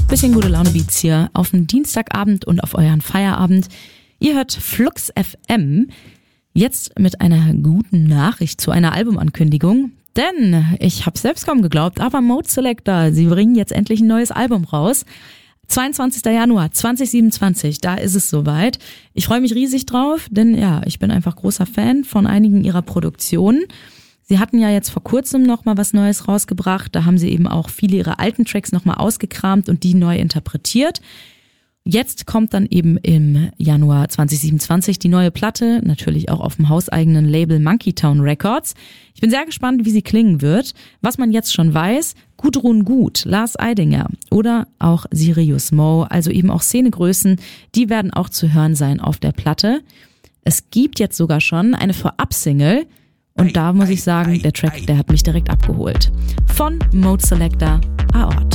Bisschen gute Laune Beats hier auf den Dienstagabend und auf euren Feierabend. Ihr hört Flux FM. Jetzt mit einer guten Nachricht zu einer Albumankündigung. Denn ich habe selbst kaum geglaubt, aber Mode Selector, sie bringen jetzt endlich ein neues Album raus. 22. Januar 2027, da ist es soweit. Ich freue mich riesig drauf, denn ja, ich bin einfach großer Fan von einigen ihrer Produktionen. Sie hatten ja jetzt vor kurzem noch mal was Neues rausgebracht. Da haben sie eben auch viele ihrer alten Tracks noch mal ausgekramt und die neu interpretiert. Jetzt kommt dann eben im Januar 2027 die neue Platte, natürlich auch auf dem hauseigenen Label Monkeytown Records. Ich bin sehr gespannt, wie sie klingen wird. Was man jetzt schon weiß, Gudrun Gut, Lars Eidinger oder auch Sirius Mo, also eben auch Szenegrößen, die werden auch zu hören sein auf der Platte. Es gibt jetzt sogar schon eine Vorab-Single und da muss ich sagen, der Track, der hat mich direkt abgeholt. Von Mode Selector, Aort.